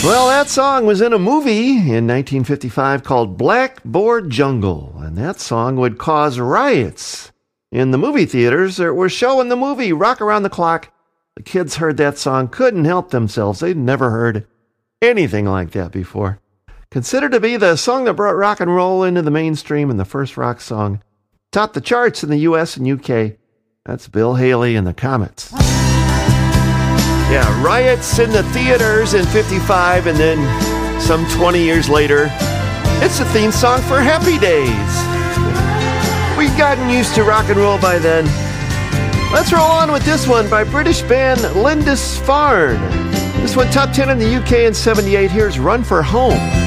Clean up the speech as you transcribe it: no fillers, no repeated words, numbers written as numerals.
Well, that song was in a movie in 1955 called Blackboard Jungle, and that song would cause riots in the movie theaters that were showing the movie Rock Around the Clock. The kids heard that song, couldn't help themselves. They'd never heard anything like that before. Considered to be the song that brought rock and roll into the mainstream and the first rock song. Topped the charts in the US and UK. That's Bill Haley and the Comets. Yeah, riots in the theaters in 55, and then some 20 years later, it's the theme song for Happy Days. We've gotten used to rock and roll by then. Let's roll on with this one by British band Lindisfarne. This one top 10 in the UK in 78. Here's Run for Home.